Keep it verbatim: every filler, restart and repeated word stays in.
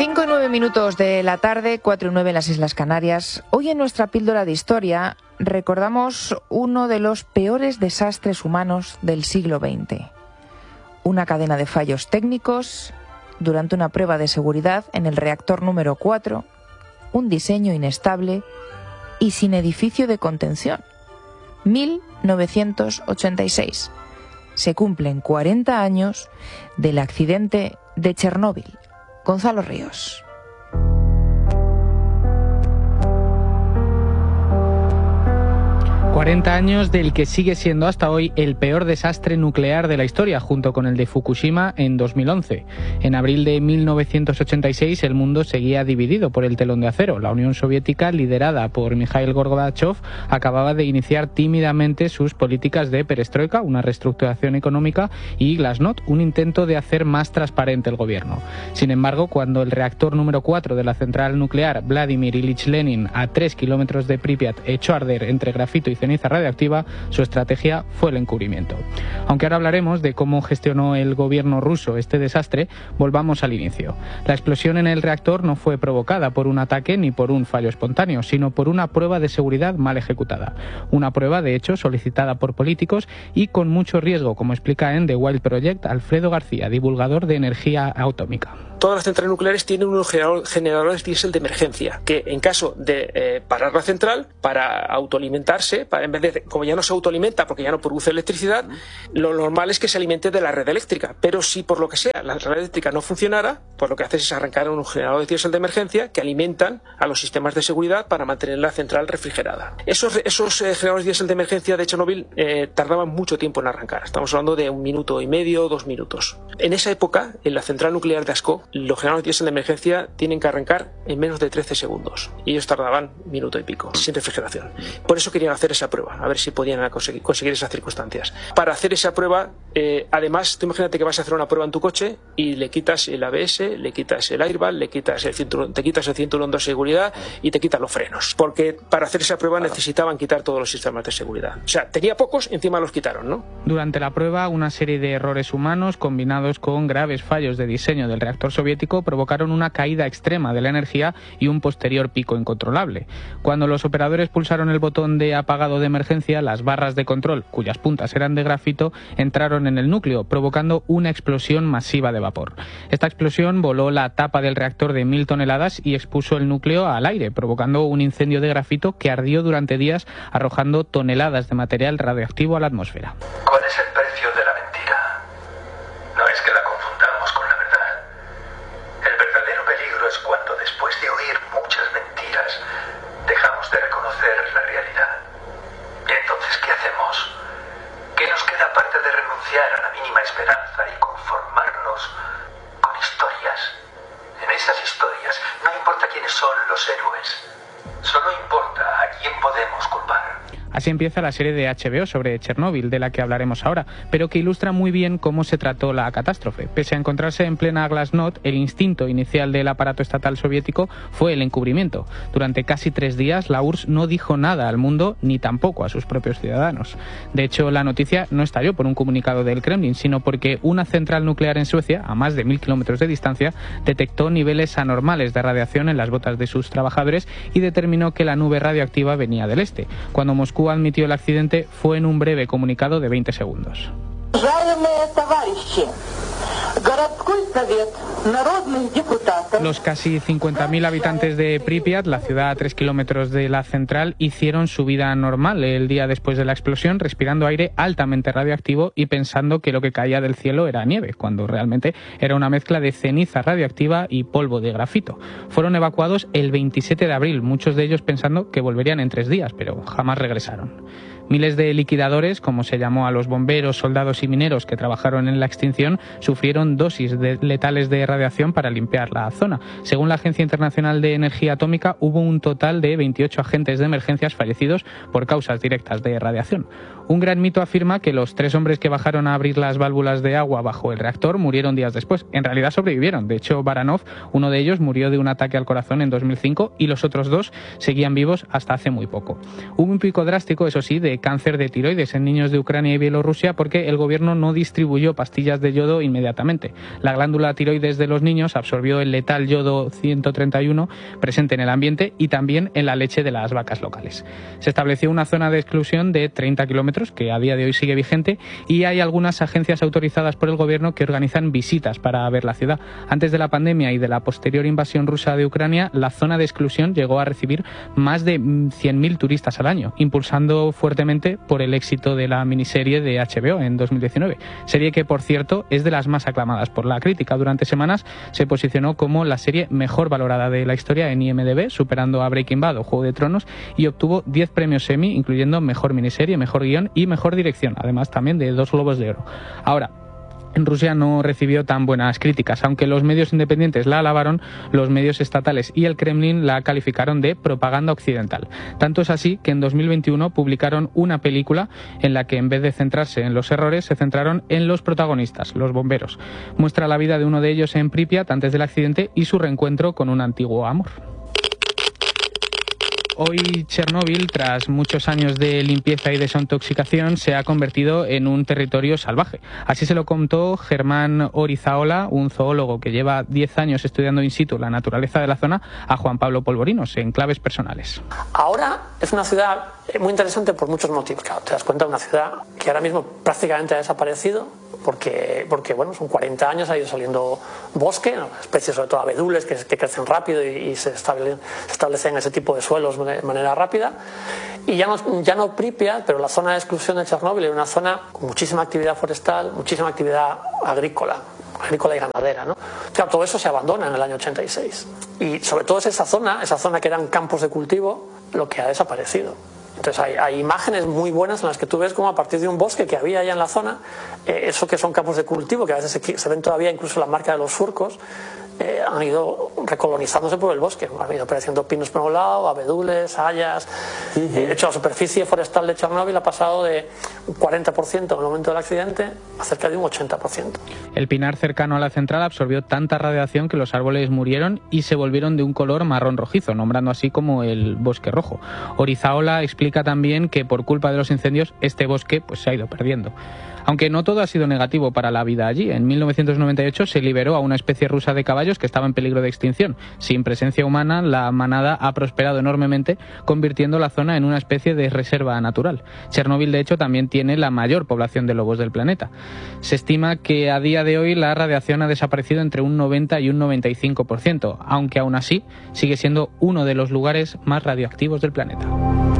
cinco y nueve minutos de la tarde, cuatro y nueve en las Islas Canarias. Hoy en nuestra píldora de historia recordamos uno de los peores desastres humanos del siglo veinte. Una cadena de fallos técnicos durante una prueba de seguridad en el reactor número cuatro, un diseño inestable y sin edificio de contención. mil novecientos ochenta y seis. Se cumplen cuarenta años del accidente de Chernóbil. Gonzalo Ríos. cuarenta años del que sigue siendo hasta hoy el peor desastre nuclear de la historia, junto con el de Fukushima en dos mil once. En abril de mil novecientos ochenta y seis el mundo seguía dividido por el telón de acero. La Unión Soviética, liderada por Mikhail Gorbachev, acababa de iniciar tímidamente sus políticas de perestroika, una reestructuración económica, y glasnost, un intento de hacer más transparente el gobierno. Sin embargo, cuando el reactor número cuatro de la central nuclear Vladimir Ilich Lenin, a tres kilómetros de Pripyat, echó a arder entre grafito y ceniza radiactiva, su estrategia fue el encubrimiento. Aunque ahora hablaremos de cómo gestionó el gobierno ruso este desastre, volvamos al inicio. La explosión en el reactor no fue provocada por un ataque ni por un fallo espontáneo, sino por una prueba de seguridad mal ejecutada. Una prueba, de hecho, solicitada por políticos y con mucho riesgo, como explica en The Wild Project Alfredo García, divulgador de energía atómica. Todas las centrales nucleares tienen unos generadores diésel de emergencia, que en caso de eh, parar la central, para autoalimentarse, para, en vez de, como ya no se autoalimenta porque ya no produce electricidad, lo normal es que se alimente de la red eléctrica. Pero si por lo que sea la red eléctrica no funcionara, pues lo que hace es arrancar unos generadores diésel de emergencia que alimentan a los sistemas de seguridad para mantener la central refrigerada. Esos, esos eh, generadores diésel de emergencia de Chernóbil eh, tardaban mucho tiempo en arrancar. Estamos hablando de un minuto y medio, dos minutos. En esa época, en la central nuclear de Askó, los generadores diésel de emergencia tienen que arrancar en menos de trece segundos y ellos tardaban minuto y pico sin refrigeración. Por eso querían hacer esa prueba, a ver si podían conseguir, conseguir esas circunstancias. Para hacer esa prueba, eh, además, tú imagínate que vas a hacer una prueba en tu coche y le quitas el A B S, le quitas el airbag, le quitas el cinturón, te quitas el cinturón de seguridad y te quitas los frenos, porque para hacer esa prueba necesitaban quitar todos los sistemas de seguridad. O sea, tenía pocos, encima los quitaron, ¿no? Durante la prueba, una serie de errores humanos combinados con graves fallos de diseño del reactor soviético provocaron una caída extrema de la energía y un posterior pico incontrolable. Cuando los operadores pulsaron el botón de apagado de emergencia, las barras de control, cuyas puntas eran de grafito, entraron en el núcleo, provocando una explosión masiva de vapor. Esta explosión voló la tapa del reactor de mil toneladas y expuso el núcleo al aire, provocando un incendio de grafito que ardió durante días, arrojando toneladas de material radioactivo a la atmósfera. ¿Cuál es el precio de la mentira? No es que la confundamos con la verdad. El verdadero peligro es cuando, después de oír muchas mentiras, dejamos de reconocer la realidad. ¿Y entonces qué hacemos? ¿Qué nos queda aparte de renunciar a la mínima esperanza y conformarnos con historias? En esas historias no importa quiénes son los héroes, solo importa a quién podemos culpar. Así empieza la serie de H B O sobre Chernóbil, de la que hablaremos ahora, pero que ilustra muy bien cómo se trató la catástrofe. Pese a encontrarse en plena glasnost, el instinto inicial del aparato estatal soviético fue el encubrimiento. Durante casi tres días, la U R S S no dijo nada al mundo, ni tampoco a sus propios ciudadanos. De hecho, la noticia no estalló por un comunicado del Kremlin, sino porque una central nuclear en Suecia, a más de mil kilómetros de distancia, detectó niveles anormales de radiación en las botas de sus trabajadores y determinó que la nube radioactiva venía del este. Cuando Moscú admitió el accidente, fue en un breve comunicado de veinte segundos. Los casi cincuenta mil habitantes de Pripyat, la ciudad a tres kilómetros de la central, hicieron su vida normal el día después de la explosión, respirando aire altamente radioactivo y pensando que lo que caía del cielo era nieve, cuando realmente era una mezcla de ceniza radioactiva y polvo de grafito. Fueron evacuados el veintisiete de abril, muchos de ellos pensando que volverían en tres días, pero jamás regresaron. Miles de liquidadores, como se llamó a los bomberos, soldados y mineros que trabajaron en la extinción, sufrieron dosis de letales de radiación para limpiar la zona. Según la Agencia Internacional de Energía Atómica, hubo un total de veintiocho agentes de emergencias fallecidos por causas directas de radiación. Un gran mito afirma que los tres hombres que bajaron a abrir las válvulas de agua bajo el reactor murieron días después. En realidad sobrevivieron. De hecho, Baranov, uno de ellos, murió de un ataque al corazón en dos mil cinco y los otros dos seguían vivos hasta hace muy poco. Hubo un pico drástico, eso sí, de de cáncer de tiroides en niños de Ucrania y Bielorrusia porque el gobierno no distribuyó pastillas de yodo inmediatamente. La glándula tiroides de los niños absorbió el letal yodo ciento treinta y uno presente en el ambiente y también en la leche de las vacas locales. Se estableció una zona de exclusión de treinta kilómetros, que a día de hoy sigue vigente, y hay algunas agencias autorizadas por el gobierno que organizan visitas para ver la ciudad. Antes de la pandemia y de la posterior invasión rusa de Ucrania, la zona de exclusión llegó a recibir más de cien mil turistas al año, impulsando fuertemente por el éxito de la miniserie de H B O en dos mil diecinueve. Serie que, por cierto, es de las más aclamadas por la crítica. Durante semanas se posicionó como la serie mejor valorada de la historia en I M D B, superando a Breaking Bad o Juego de Tronos, y obtuvo diez premios Emmy, incluyendo mejor miniserie, mejor guión y mejor dirección, además también de dos Globos de Oro. Ahora, en Rusia no recibió tan buenas críticas. Aunque los medios independientes la alabaron, los medios estatales y el Kremlin la calificaron de propaganda occidental. Tanto es así que en dos mil veintiuno publicaron una película en la que, en vez de centrarse en los errores, se centraron en los protagonistas, los bomberos. Muestra la vida de uno de ellos en Pripyat antes del accidente y su reencuentro con un antiguo amor. Hoy Chernóbil, tras muchos años de limpieza y desintoxicación, se ha convertido en un territorio salvaje. Así se lo contó Germán Orizaola, un zoólogo que lleva diez años estudiando in situ la naturaleza de la zona, a Juan Pablo Polvorinos, en claves personales. Ahora es una ciudad muy interesante por muchos motivos. Claro, te das cuenta de una ciudad que ahora mismo prácticamente ha desaparecido, porque, porque bueno, son cuarenta años, ha ido saliendo bosque, ¿no? Especies, sobre todo abedules, que, que crecen rápido y, y se, establecen, se establecen en ese tipo de suelos de manera rápida. Y ya no, ya no Pripyat, pero la zona de exclusión de Chernóbil es una zona con muchísima actividad forestal, muchísima actividad agrícola, agrícola y ganadera, ¿no? Claro, todo eso se abandona en el año ochenta y seis. Y sobre todo es esa zona, esa zona que eran campos de cultivo, lo que ha desaparecido. Entonces hay, hay imágenes muy buenas en las que tú ves como a partir de un bosque que había allá en la zona, eh, eso que son campos de cultivo, que a veces se, se ven todavía incluso la marca de los surcos, eh, han ido recolonizándose por el bosque. Han ido apareciendo pinos por un lado, abedules, hayas. Uh-huh. eh, de hecho, la superficie forestal de Chernóbil ha pasado de un cuarenta por ciento en el momento del accidente a cerca de un ochenta por ciento. El pinar cercano a la central absorbió tanta radiación que los árboles murieron y se volvieron de un color marrón rojizo, nombrando así como el bosque rojo. Orizaola explica también que por culpa de los incendios este bosque pues, se ha ido perdiendo. Aunque no todo ha sido negativo para la vida allí. En mil novecientos noventa y ocho se liberó a una especie rusa de caballos que estaba en peligro de extinción. Sin presencia humana, la manada ha prosperado enormemente, convirtiendo la zona en una especie de reserva natural. Chernóbil, de hecho, también tiene la mayor población de lobos del planeta. Se estima que a día de hoy la radiación ha desaparecido entre un noventa y un noventa y cinco por ciento, aunque aún así sigue siendo uno de los lugares más radioactivos del planeta.